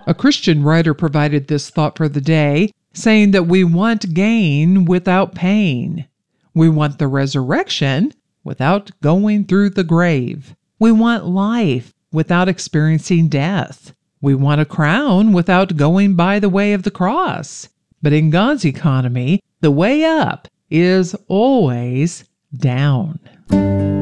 A Christian writer provided this thought for the day, saying that we want gain without pain. We want the resurrection without going through the grave. We want life without experiencing death. We want a crown without going by the way of the cross. But in God's economy, the way up is always down.